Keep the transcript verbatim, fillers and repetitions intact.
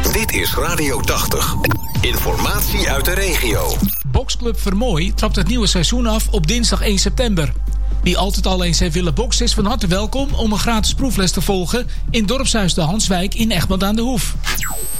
Dit is Radio tachtig. Informatie uit de regio. Boksclub Vermooi trapt het nieuwe seizoen af op dinsdag één september. Wie altijd al eens heeft willen boksen is van harte welkom om een gratis proefles te volgen in dorpshuis De Hanswijk in Egmond aan de Hoef.